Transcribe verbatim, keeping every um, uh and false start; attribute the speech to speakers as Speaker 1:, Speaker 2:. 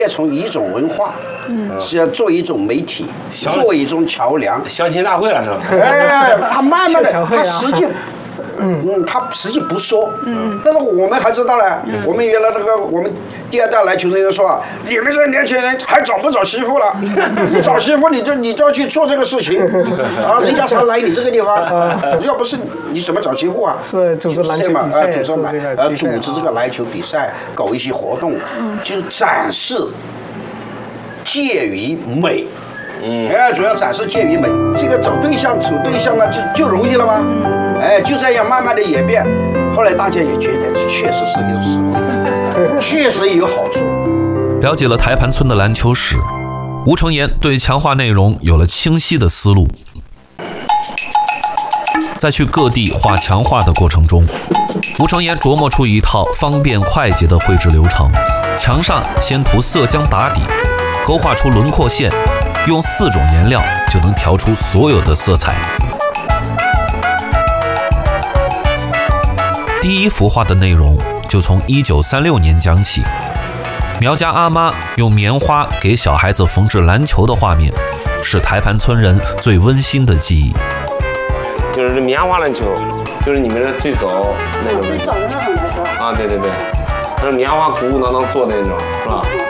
Speaker 1: 要从一种文化，嗯，是要做一种媒体，做一种桥梁。
Speaker 2: 相亲大会了是吧？
Speaker 1: 哎，他慢慢的，他实际。嗯嗯，他实际不说，嗯，但是我们还知道呢。嗯、我们原来那个我们第二代篮球人说啊，你们这年轻人还找不找媳妇了？你找媳妇你就你就要去做这个事情啊，人家才来你这个地方，要不是你怎么找媳妇啊？
Speaker 3: 是组织篮球比赛，
Speaker 1: 组织篮呃组织这个篮球比赛，搞一些活动，嗯、就是展示介于美。嗯，哎，主要展示介于美，这个找对象、处对象呢，就就容易了吗？哎，就这样慢慢的演变，后来大家也觉得确实是一种实惠，确实也有好处。
Speaker 4: 了解了台盘村的篮球史，吴承言对强化内容有了清晰的思路。在去各地画强化的过程中，吴承言琢磨出一套方便快捷的绘制流程，墙上先涂色浆打底，勾画出轮廓线。用四种颜料就能调出所有的色彩。第一幅画的内容就从一九三六年讲起，苗家阿妈用棉花给小孩子缝制篮球的画面，是台盘村人最温馨的记忆。
Speaker 2: 就是棉花篮球，就是你们的最早那种。最早的那种来说。啊，对对对，它是棉花鼓鼓囊囊做的那种，是吧？